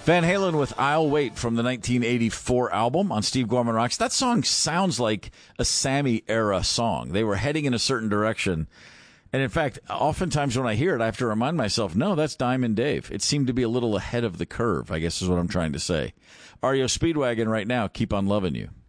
Van Halen with I'll Wait from the 1984 album on Steve Gorman Rocks. That song sounds like a Sammy-era song. They were heading in a certain direction. And in fact, oftentimes when I hear it, I have to remind myself, no, that's Diamond Dave. It seemed to be a little ahead of the curve, I guess is what I'm trying to say. REO Speedwagon right now, Keep on Loving You.